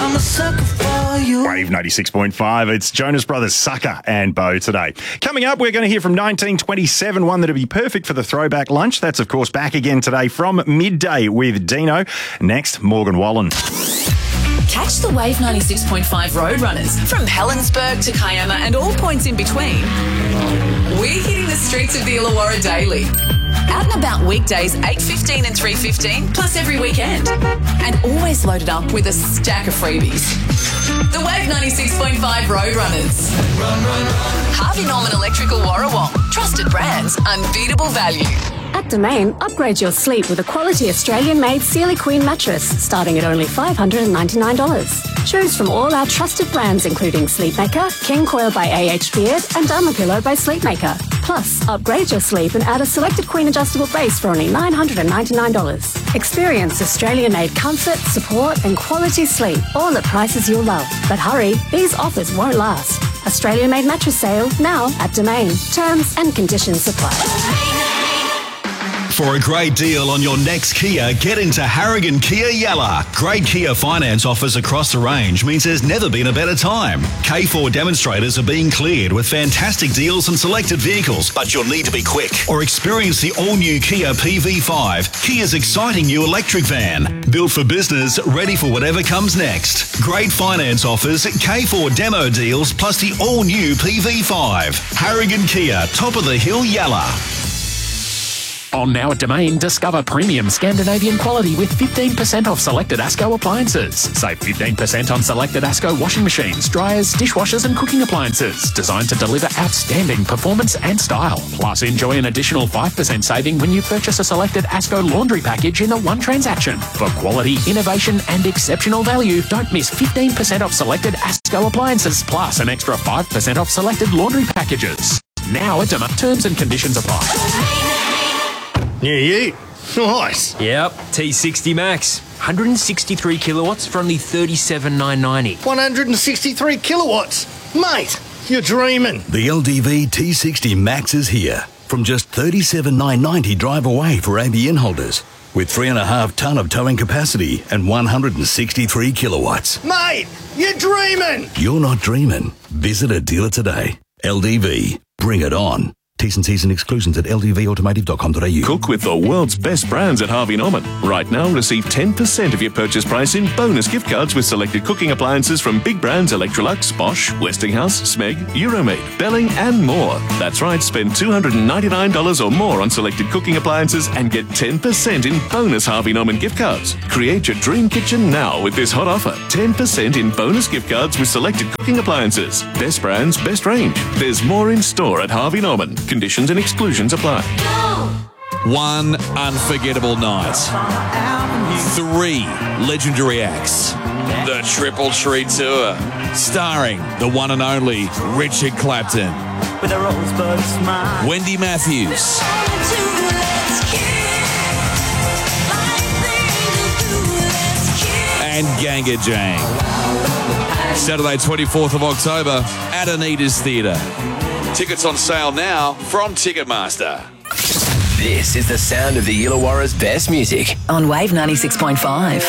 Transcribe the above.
I'm a sucker for you. Wave 96.5. It's Jonas Brothers, Sucker and Bo today. Coming up, we're going to hear from 1927, one that'll be perfect for the throwback lunch. That's, of course, back again today from midday with Dino. Next, Morgan Wallen. Catch the Wave 96.5 Roadrunners from Helensburgh to Kiama and all points in between. We're hitting the streets of the Illawarra daily. Out and about weekdays 8:15 and 3:15, plus every weekend. And always loaded up with a stack of freebies. The Wave 96.5 Roadrunners. Harvey Norman Electrical Warrawong. Trusted brands, unbeatable value. At Domain, upgrade your sleep with a quality Australian-made Sealy Queen mattress, starting at only $599. Choose from all our trusted brands including Sleepmaker, King Coil by AH Beard and Dermapillow by Sleepmaker. Plus, upgrade your sleep and add a selected Queen adjustable base for only $999. Experience Australian-made comfort, support and quality sleep, all at prices you'll love. But hurry, these offers won't last. Australian-made mattress sale now at Domain. Terms and conditions apply. For a great deal on your next Kia, get into Harrigan Kia Yalla. Great Kia finance offers across the range means there's never been a better time. K4 demonstrators are being cleared with fantastic deals on selected vehicles, but you'll need to be quick. Or experience the all-new Kia PV5, Kia's exciting new electric van. Built for business, ready for whatever comes next. Great finance offers, K4 demo deals, plus the all-new PV5. Harrigan Kia, top of the hill Yalla. On now at Domain, discover premium Scandinavian quality with 15% off selected ASCO appliances. Save 15% on selected ASCO washing machines, dryers, dishwashers and cooking appliances. Designed to deliver outstanding performance and style. Plus, enjoy an additional 5% saving when you purchase a selected ASCO laundry package in a one transaction. For quality, innovation and exceptional value, don't miss 15% off selected ASCO appliances, plus an extra 5% off selected laundry packages. Now at Domain, terms and conditions apply. Yeah. Nice. Yep, T60 Max. 163 kilowatts for only $37,990. 163 kilowatts. Mate, you're dreaming. The LDV T60 Max is here. From just $37,990 drive away for ABN holders. With 3.5 tonne of towing capacity and 163 kilowatts. Mate, you're dreaming. You're not dreaming. Visit a dealer today. LDV. Bring it on. T's and C's and exclusions at ldvautomotive.com.au. Cook with the world's best brands at Harvey Norman. Right now, receive 10% of your purchase price in bonus gift cards with selected cooking appliances from big brands Electrolux, Bosch, Westinghouse, Smeg, Euromade, Belling and more. That's right, spend $299 or more on selected cooking appliances and get 10% in bonus Harvey Norman gift cards. Create your dream kitchen now with this hot offer. 10% in bonus gift cards with selected cooking appliances. Best brands, best range. There's more in store at Harvey Norman. Conditions and exclusions apply. One unforgettable night. 3 legendary acts. The Triple Tree Tour. Starring the one and only Richard Clapton. With a rosebud smile. Wendy Matthews. And Ganga Jang. Saturday 24th of October at Anita's Theatre. Tickets on sale now from Ticketmaster. This is the sound of the Illawarra's best music On Wave 96.5.